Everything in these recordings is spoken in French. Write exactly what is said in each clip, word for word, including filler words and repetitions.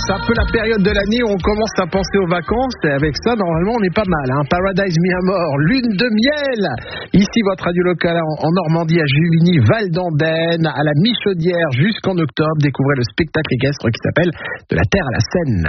c'est un peu la période de l'année où on commence à penser aux vacances, et avec ça, normalement, on est pas mal. Hein. Paradise Mi Amor, lune de miel. Ici, votre radio locale en, en Normandie, à Juvigny, Val d'Andenne, à la Michaudière, jusqu'en octobre. Découvrez le spectacle équestre qui s'appelle De la Terre à la Seine.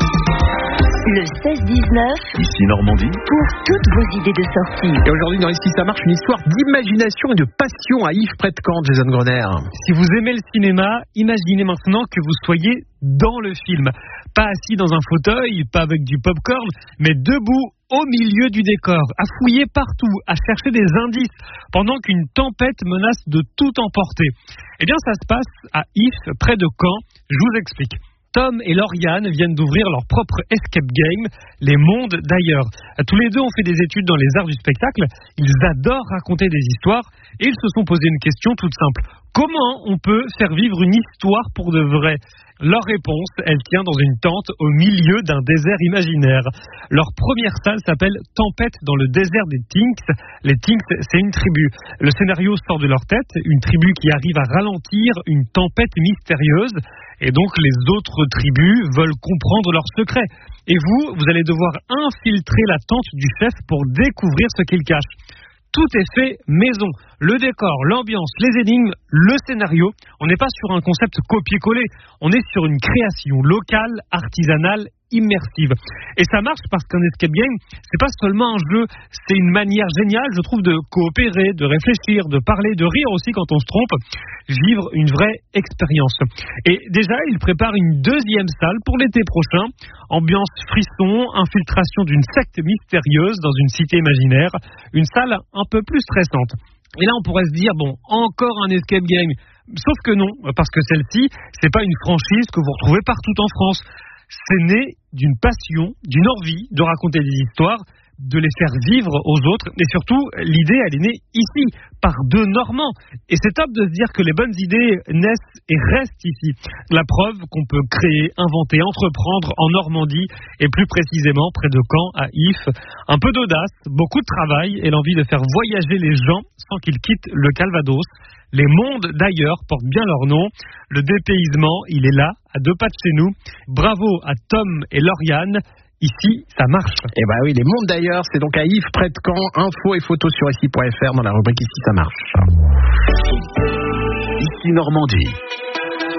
Le seize dix-neuf, ici Normandie, pour toutes vos idées de sortie. Et aujourd'hui, dans Ici ça marche, une histoire d'imagination et de passion à Yves près de Caen, Jason Grenier. Si vous aimez le cinéma, imaginez maintenant que vous soyez dans le film. Pas assis dans un fauteuil, pas avec du popcorn, mais debout au milieu du décor, à fouiller partout, à chercher des indices, pendant qu'une tempête menace de tout emporter. Eh bien, ça se passe à Yves, près de Caen. Je vous explique. Tom et Lauriane viennent d'ouvrir leur propre escape game, Les Mondes d'ailleurs. Tous les deux ont fait des études dans les arts du spectacle, ils adorent raconter des histoires et ils se sont posé une question toute simple. Comment on peut faire vivre une histoire pour de vrai ? Leur réponse, elle tient dans une tente au milieu d'un désert imaginaire. Leur première salle s'appelle Tempête dans le désert des Tinks. Les Tinks, c'est une tribu. Le scénario sort de leur tête, une tribu qui arrive à ralentir une tempête mystérieuse. Et donc les autres tribus veulent comprendre leurs secrets. Et vous, vous allez devoir infiltrer la tente du chef pour découvrir ce qu'il cache. Tout est fait maison. Le décor, l'ambiance, les énigmes, le scénario. On n'est pas sur un concept copier-coller. On est sur une création locale, artisanale, immersive. Et ça marche parce qu'un escape game, c'est pas seulement un jeu, c'est une manière géniale, je trouve, de coopérer, de réfléchir, de parler, de rire aussi quand on se trompe. Vivre une vraie expérience. Et déjà, il prépare une deuxième salle pour l'été prochain. Ambiance frisson, infiltration d'une secte mystérieuse dans une cité imaginaire. Une salle un peu plus stressante. Et là, on pourrait se dire, bon, encore un escape game. Sauf que non, parce que celle-ci, c'est pas une franchise que vous retrouvez partout en France. C'est né d'une passion, d'une envie de raconter des histoires, de les faire vivre aux autres. Et surtout, l'idée, elle est née ici, par deux Normands. Et c'est top de se dire que les bonnes idées naissent et restent ici. La preuve qu'on peut créer, inventer, entreprendre en Normandie, et plus précisément près de Caen, à Yves. Un peu d'audace, beaucoup de travail et l'envie de faire voyager les gens sans qu'ils quittent le Calvados. Les Mondes, d'ailleurs, portent bien leur nom. Le dépaysement, il est là, à deux pas de chez nous. Bravo à Tom et Lauriane. Ici, ça marche. Eh ben oui, Les Mondes d'ailleurs, c'est donc à Yves, près de Caen. Infos et photos sur ici point f r dans la rubrique Ici ça marche. ici Normandie.